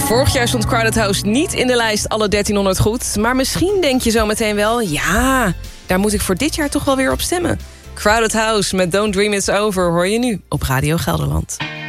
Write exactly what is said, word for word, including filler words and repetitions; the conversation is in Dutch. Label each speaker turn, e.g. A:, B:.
A: Nou, vorig jaar stond Crowded House niet in de lijst alle dertienhonderd goed. Maar misschien denk je zo meteen wel, ja, daar moet ik voor dit jaar toch wel weer op stemmen. Crowded House met Don't Dream It's Over hoor je nu op Radio Gelderland.